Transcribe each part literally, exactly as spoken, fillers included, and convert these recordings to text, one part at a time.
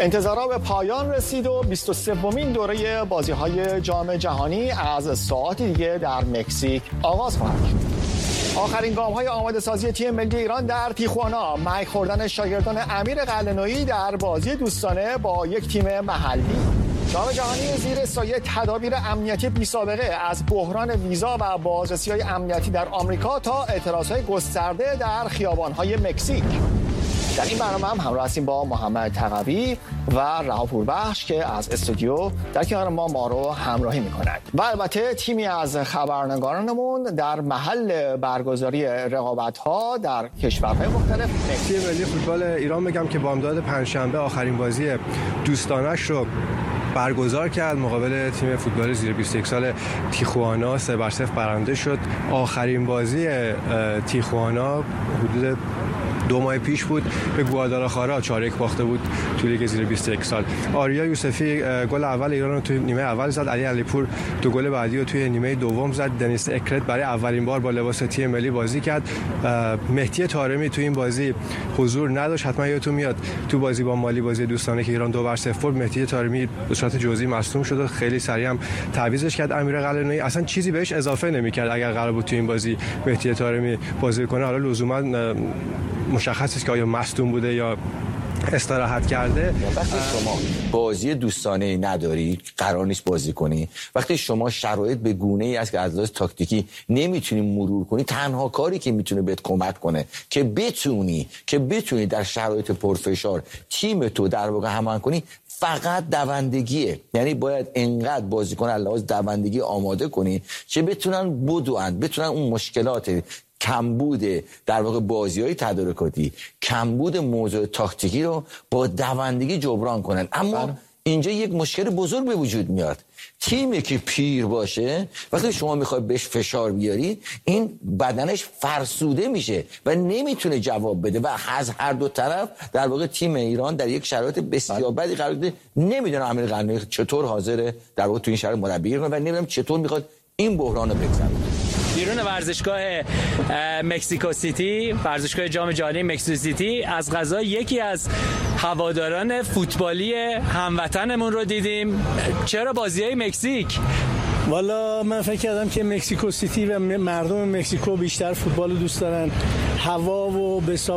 انتظارات به پایان رسید و بیست و سومین دوره بازی‌های جام جهانی از ساعتی دیگه در مکزیک آغاز خواهد شد. آخرین گام‌های آماده سازی تیم ملی ایران در تیخوانا، مک خوردن شاگردان امیر قلعه‌نویی در بازی دوستانه با یک تیم محلی. جام جهانی زیر سایه تدابیر امنیتی بی‌سابقه، از بحران ویزا و بازرسی‌های امنیتی در آمریکا تا اعتراض‌های گسترده در خیابان‌های مکزیک. در این برنامه هم همراه هستیم با محمد تقوی و رها پوربخش که از استودیو در کنار ما ما رو همراهی می‌کنند و البته تیمی از خبرنگارانمون در محل برگزاری رقابت‌ها در کشورهای مختلف. تیم ملی فوتبال ایران میگم که بامداد پنجشنبه آخرین بازی دوستانش رو برگزار کرد مقابل تیم فوتبال زیر بیست و یک سال تیخوانا، سه بر صفر برنده شد. آخرین بازی تیخوانا حدود دو ماه پیش بود، به گوادالاخارا چهار یک باخته بود تو لیگ زیر بیست و یک سال. آریا یوسفی گل اول ایران رو توی نیمه اول زد، علی علیپور دو گل بعدی رو توی نیمه دوم زد. دنیس اکرت برای اولین بار با لباس تیم ملی بازی کرد. مهدی طارمی تو این بازی حضور نداشت، حتما یادتون میاد تو بازی با مالی، بازی دوستانه که ایران دو بر صفر، مهدی طارمی به صورت جزئی مصدوم شد و خیلی سریع هم تعویضش کرد امیر قلعه‌نویی. اصلا چیزی بهش اضافه نمی‌کرد اگر قرار بود تو این بازی مهدی طارمی بازی کنه. حالا لزوما مشخص است که آیا مصدوم بوده یا استراحت کرده. وقتی شما بازی دوستانه نداری، قرار نیست بازی کنی، وقتی شما شرایط به گونه‌ای است که از لحاظ تاکتیکی نمیتونی مرور کنی، تنها کاری که میتونه بهت کمک کنه که بتونی که بتونی در شرایط پرفشار تیم تو در واقع هماهنگ کنی، فقط دوندگیه. یعنی باید انقدر بازیکن از لحاظ دوندگی آماده کنی که بتونن بدوند، بتونن اون مشکلات کمبود در واقع بازی‌های تدارکاتی، کمبود موضوع تاکتیکی رو با دوندگی جبران کنن. اما بله. اینجا یک مشکل بزرگ به وجود میاد. تیمی که پیر باشه، وقتی شما میخوای بهش فشار بیاری، این بدنش فرسوده میشه و نمیتونه جواب بده و از هر دو طرف در واقع تیم ایران در یک شرایط بسیار بدی قرار داده. نمیدونم امیر قلعه‌نویی چطور حاضره در واقع تو این شرایط مربی کنه و نمیدونم چطور میخواد این بحران رو بگذرونه. بیرون ورزشگاه مکزیکو سیتی، ورزشگاه جام جهانی مکزیکو سیتی، از قضا یکی از هواداران فوتبالی هموطنمون رو دیدیم. چرا بازی‌های مکزیک؟ والا من فکر کردم که مکزیکو سیتی و مردم مکزیکو بیشتر فوتبال رو دوست دارن. هوا و به حساب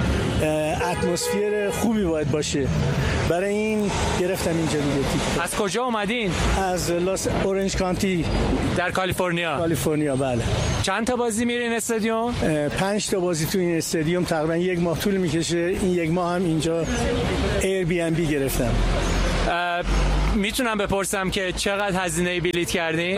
اتمسفر خوبی باید باشه، برای این گرفتم اینجا دیگه. از کجا اومدین؟ از لاس اورنج کانتی در کالیفرنیا. کالیفرنیا بله. چند تا بازی میرین استادیوم؟ پنج تا بازی تو این استادیوم، تقریبا یک ماه طول میکشه. این یک ماه هم اینجا ایر بی ام بی گرفتم. میتونم بپرسم که چقدر هزینه بلیت کردین؟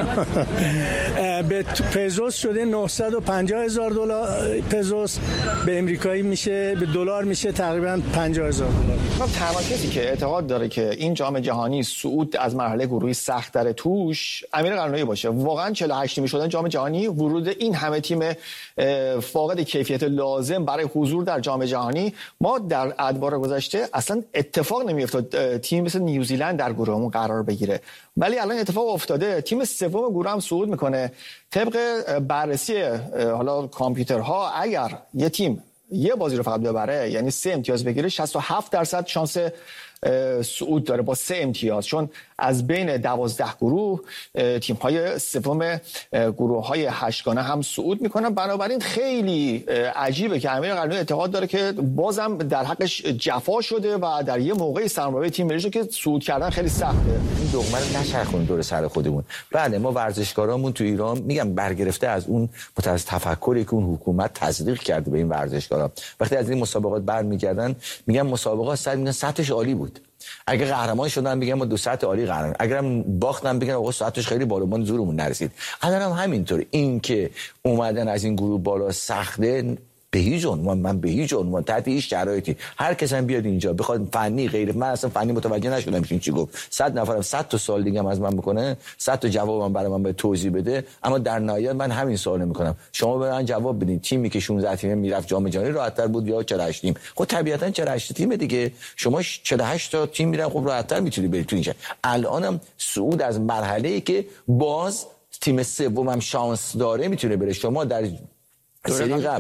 به پزوس شده نهصد و پنجاه هزار دلار پزوس، به امریکایی میشه، به دلار میشه تقریبا پنجاه هزار دلار. خب تنها کسی که اعتقاد داره که این جام جهانی صعود از مرحله گروهی سخت در توش امیر قلعه‌نویی باشه. واقعا چهل و هشت تیمی شدن جام جهانی، ورود این همه تیم فاقد کیفیت لازم برای حضور در جام جهانی، ما در ادوار گذشته اصلا اتفاق نمیافتاد تیم مثل نیوزیلند در گروه قرار بگیره، ولی الان اتفاق افتاده. تیم سوم گروه هم صعود میکنه. طبق بررسی حالا کامپیوترها، اگر یه تیم یه بازی رو فقط ببره، یعنی سه امتیاز بگیره، شصت و هفت درصد شانس صعود داره با سه امتیاز، چون از بین دوازده گروه تیم‌های سوم گروه‌های هشتگانه هم صعود میکنن. بنابراین خیلی عجیبه که امیر قلعه‌نویی اعتقاد داره که بازم در حقش جفا شده و در یه موقعی سرمربی تیم ملی شده که صعود کردن خیلی سخته. این دغمه رو نچرخونیم دور سر خودمون. بله ما ورزشکارامون تو ایران میگم برگرفته از اون متأسف تفکری که اون حکومت تزریق کرده به این ورزشکارا، وقتی از این مسابقات برمیگردن میگن مسابقات صد میگن سطحش عالی بود. اگه قهرمان شدن بگم ما دو ساعت عالی قهرمان، اگرم باختن بگن آقا ساعتش خیلی بالا، ما زورمون نرسید. الانم هم همینطوره. این که اومدن از این گروه بالا سخته، به هیچ عنوان من به هیچ عنوان تحت هیچ شرایطی هر کسی هم بیاد اینجا بخواد فنی غیر، من اصلا فنی متوجه نشدم این چی گفت. صد نفرم صد تا سوال دیگه هم از من بکنه، صد تا جوابم برای من به توضیح بده، اما در نهایت من همین سوالو میکنم، شما به من جواب بدین تیمی که شانزده تیم میرفت جام جهانی راحت‌تر بود یا چهل و هشت تیم؟ خب طبیعتا چهل و هشت تیم دیگه، شما چهل و هشت تا تیم میرن، خب راحت‌تر میتونی بری تو اینجا. الانم صعود از مرحله‌ای که باز تیم سوم هم شانس داره میتونه بره. شما در سری قبل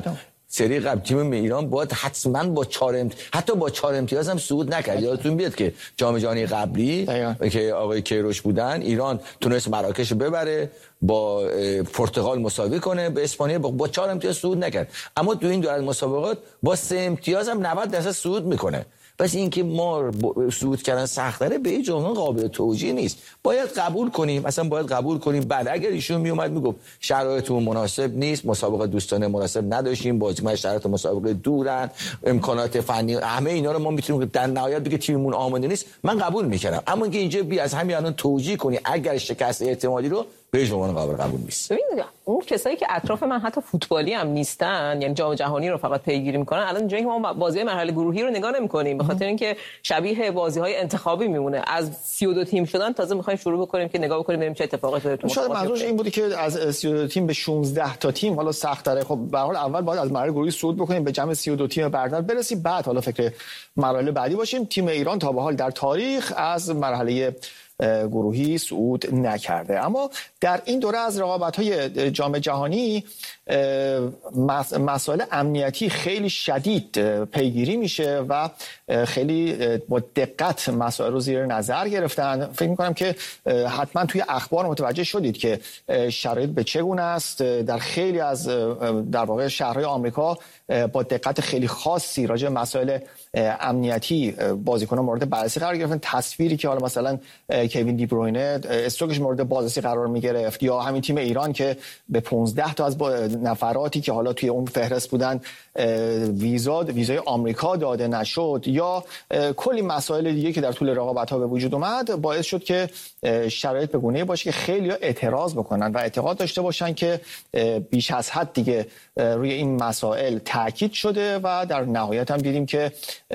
سری قبل تیم ایران باید حتما با چهار امت... حتی با چهار امتیاز هم صعود نکرد. یادتون بیاد که جام جهانی قبلی داید. که آقای کیروش بودن، ایران تونست مراکش رو ببره، با پرتغال مساوی کنه، به اسپانیا با چهار امتیاز صعود نکرد. اما تو این دور از مسابقات با سه امتیاز هم نود درصد صعود میکنه. پس اینکه ما صعود کردن سخت‌تره به هیچ عنوان قابل توجیه نیست. باید قبول کنیم، اصلا باید قبول کنیم. بعد اگر ایشون میومد میگفت شرایطمون مناسب نیست، مسابقه دوستانه مناسب نداشتیم، بازیکن شرایط مسابقه دورن، امکانات فنی، همه اینا رو ما میتونیم در نهایت بگه تیممون آماده نیست، من قبول میکردم. اما اینکه اینجا بی از همین الان توجیه کنی اگر شکست احتمالی رو به هیچ عنوان قابل قبول نیست. ببینید اون کسایی که اطراف من حتی فوتبالی هم نیستن، یعنی جام جهانی رو فقط پیگیری میکنن، الان اینجایی که ما بازی مرحله گروهی رو نگاه نمی‌کنیم به خاطر اینکه شبیه بازی‌های انتخابی میمونه. از سی و دو تیم شدن تازه می‌خوایم شروع بکنیم که نگاه بکنیم ببینیم چه اتفاقاتی افتاد. شاید منظورش این بودی که از سی و دو تیم به شانزده تا تیم حالا سخت‌تره. خب به هر حال اول باید از مرحله گروهی صعود بکنیم، به جمع سی و دو تیم برتر برسیم، بعد حالا فکر مراحل بعدی باشیم. تیم ایران تا به حال در تاریخ از مرحله گروهی صعود نکرده. اما در این دوره از رقابت‌های جام جهانی مسائل امنیتی خیلی شدید پیگیری میشه و خیلی با دقت مسائل رو زیر نظر گرفتن. فکر می‌کنم که حتما توی اخبار متوجه شدید که شرایط به چگونه است. در خیلی از در واقع شهرهای آمریکا با دقت خیلی خاصی راجع به مسائل امنیتی بازیکنان مورد بررسی قرار گرفتن. تصویری که حالا مثلا کوین دی بروینه استروکش مورد بازرسی قرار می‌گرفت، یا همین تیم ایران که به پانزده تا از نفراتی که حالا توی اون فهرست بودن ویزا ویزای آمریکا داده نشد، یا کلی مسائل دیگه که در طول رقابت‌ها به وجود اومد، باعث شد که شرایط به گونه‌ای باشه که خیلی‌ها اعتراض بکنن و اعتقاد داشته باشن که بیش از حد دیگه روی این مسائل تاکید شده و در نهایت هم دیدیم که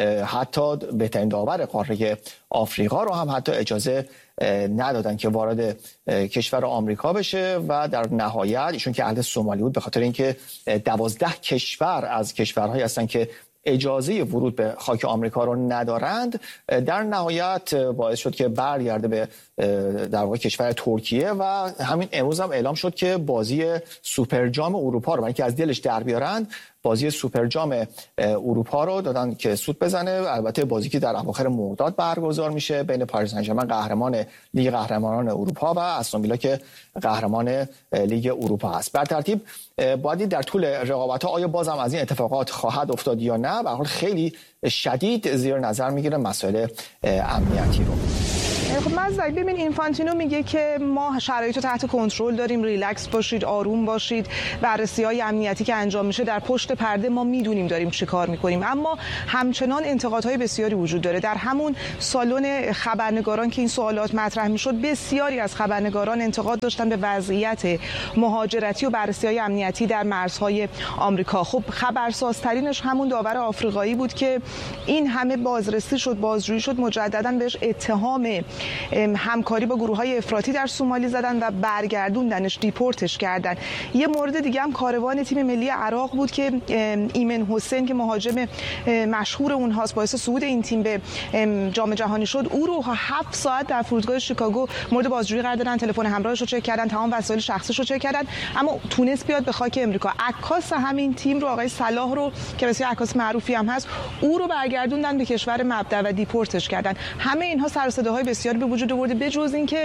حتی بهترین داور قاره آفریقا رو هم حتی اجازه ندادن که وارد کشور آمریکا بشه و در نهایت ایشون که اهل سومالی بود، به خاطر اینکه دوازده کشور از کشورهایی هستن که اجازه ورود به خاک آمریکا رو ندارند، در نهایت باعث شد که برگرده به در واقع کشور ترکیه و همین امروز هم اعلام شد که بازی سوپر جام اروپا رو، که از دلش در بیارند، بازی سوپر جام اروپا رو دادن که سود بزنه. البته بازی که در اواخر مرداد برگزار میشه بین پاریس سن ژرمن قهرمان لیگ قهرمانان اروپا و استون ویلا که قهرمان لیگ اروپا است. بر ترتیب باید در طول رقابت‌ها آیا بازم از این اتفاقات خواهد افتاد یا نه، به هر حال خیلی شدید زیر نظر میگیره مسائل امنیتی رو. خب مزدک ببین، اینفانتینو میگه که ما شرایط رو تحت کنترل داریم، ریلکس باشید، آروم باشید، بررسی‌های امنیتی که انجام میشه در پشت پرده ما میدونیم داریم چی کار میکنیم. اما همچنان انتقادهای بسیاری وجود داره. در همون سالن خبرنگاران که این سوالات مطرح میشد، بسیاری از خبرنگاران انتقاد داشتن به وضعیت مهاجرتی و بررسی‌های امنیتی در مرزهای آمریکا. خب خبرسازترینش همون داور آفریقایی بود که این همه بازرسی شد، بازجویی شد، مجددا بهش اتهام همکاری با گروه‌های افراطی در سومالی زدن و برگردوندنش، دیپورتش کردن. یه مورد دیگه هم کاروان تیم ملی عراق بود که ایمن حسین که مهاجم مشهور اونهاست، باعث صعود این تیم به جام جهانی شد، او رو هفت ساعت در فرودگاه شیکاگو مورد بازجویی قرار دادن، تلفن همراهش رو چک کردن، تمام وسایل شخصیش رو چک کردن، اما تونست بیاد به خاک امریکا. عکاس همین تیم رو، آقای صلاح رو که بسیار عکاس معروفی هم هست، او رو برگردوندن به کشور مبدأ و دیپورتش کردن. همه اینها سر و صداهای بسیار به وجود آورده، بجز اینکه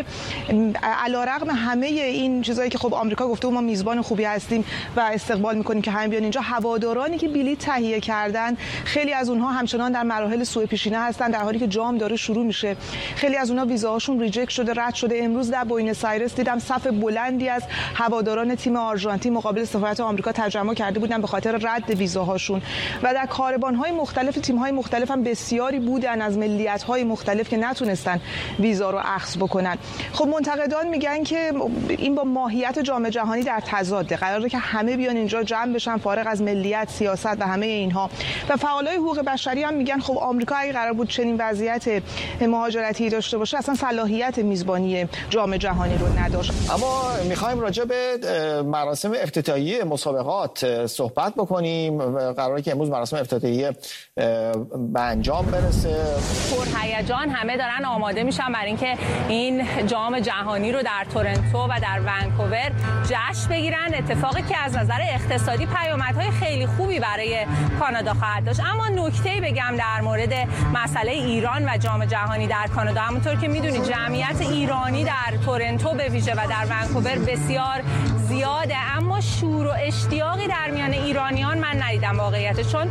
علیرغم همه این چیزایی که خب آمریکا گفته ما میزبان خوبی هستیم و استقبال میکنیم که همین بیان اینجا، هوادارانی که بلیط تهیه کردن خیلی از اونها همچنان در مراحل سوء پیشینه هستن، در حالی که جام داره شروع میشه. خیلی از اونها ویزاهاشون ریجکت شده، رد شده. امروز در بوئنوس آیرس دیدم صف بلندی از هواداران تیم آرژانتین مقابل سفارت آمریکا تجمع کرده بودن به خاطر رد ویزاهاشون. و در کاروان‌های مختلف تیم‌های مختلف هم بسیاری بودن از ملیت‌های مختلف که نتونستن ویزا رو اخذ بکنن. خب منتقدان میگن که این با ماهیت جام جهانی در تضاده، قراره که همه بیان اینجا جمع بشن فارغ از ملیت، سیاست و همه اینها. و فعالای حقوق بشری هم میگن خب آمریکا اگه قرار بود چنین وضعیت مهاجرتی داشته باشه، اصلا صلاحیت میزبانی جام جهانی رو نداشت. اما میخوایم راجع به مراسم افتتاحیه مسابقات صحبت بکنیم. قراره که امروز مراسم افتتاحیه به انجام برسه. پرهیجان همه دارن آماده میشن میشن برای اینکه این جام جهانی رو در تورنتو و در ونکوور جشن بگیرن، اتفاقی که از نظر اقتصادی پیامدهای خیلی خوبی برای کانادا خواهد داشت. اما نکته‌ای بگم در مورد مسئله ایران و جام جهانی در کانادا، همونطور که میدونید جمعیت ایرانی در تورنتو به ویژه و در ونکوور بسیار زیاده، اما شور و اشتیاقی در میان ایرانیان من ندیدم واقعیت. چون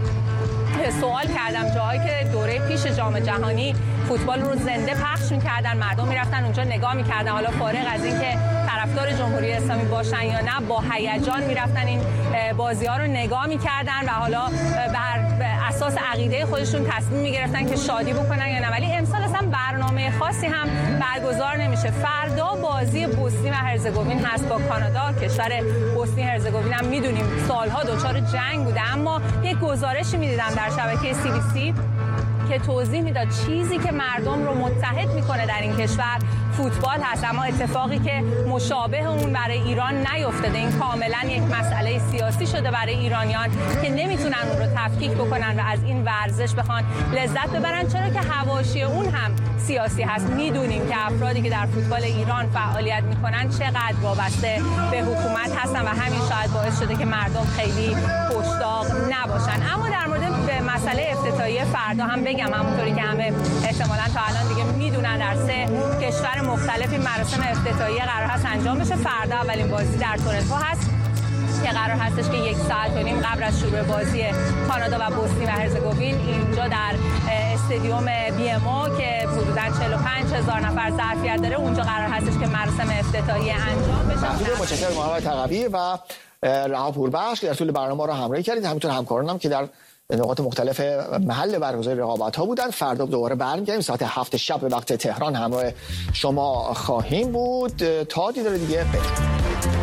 سوال کردم جاهایی که دوره پیش جام جهانی فوتبال رو زنده پخش می‌کردن، مردم می‌رفتن اونجا نگاه می‌کردن، حالا فارغ از اینکه طرفدار جمهوری اسلامی باشن یا نه، با هیجان می‌رفتن این بازی‌ها رو نگاه می‌کردن و حالا بر اساس عقیده خودشون تصمیم می‌گرفتن که شادی بکنن یا نه. ولی امسال اصلا برنامه خاصی هم برگزار نمیشه. فردا بازی بوسنی و هرزگوین هست با کانادا. کشور بوسنی هرزگوین هم می‌دونیم سالها دچار جنگ بوده، اما یک گزارشی می‌دیدم در شبکه سی بی سی که توضیح میداد چیزی که مردم رو متحد میکنه در این کشور فوتبال هست، اما اتفاقی که مشابه اون برای ایران نیفتاده. این کاملا یک مسئله سیاسی شده برای ایرانیان که نمیتونن اون رو تفکیک بکنن و از این ورزش بخوان لذت ببرن، چرا که حواشی اون هم سیاسی هست. میدونیم که افرادی که در فوتبال ایران فعالیت میکنن چقدر وابسته به حکومت هستن و همین شاید باعث شده که مردم خیلی خوش‌طاق نباشن. اما در مورد مسئله افتتاحیه فردا هم بگم، همونطوری که همه احتمالاً تا الان دیگه میدونن در سه کشور مختلفی مراسم افتتاحیه قرار هست انجام بشه. فردا اولین بازی در تورنتو هست که قرار هستش که یک ساعت و نیم قبل از شروع بازی کانادا و بوسنی و هرزگوین اینجا در استادیوم بی ام او که حدوداً چهل و پنج هزار نفر ظرفیت داره، اونجا قرار هستش که مراسم افتتاحیه انجام بشه. متشکرم محمد تقوی و رها پوربخش که در طول برنامه را همراهی کردید. همینطور همکارانم که در نقاط مختلف محل برگزاری رقابت‌ها بودن. فردا دوباره برمیگردیم ساعت هفت شب به وقت تهران همراه شما خواهیم بود. تا دیدار دیگه.